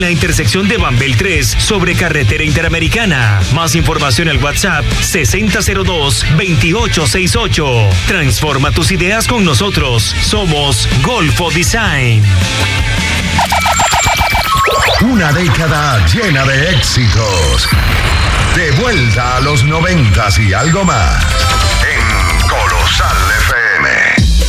La intersección de Banbel 3 sobre carretera interamericana. Más información al WhatsApp 6002-2868. Transforma tus ideas con nosotros. Somos Golfo Design. Una década llena de éxitos. De vuelta a los 90s y algo más. En Colosal FM.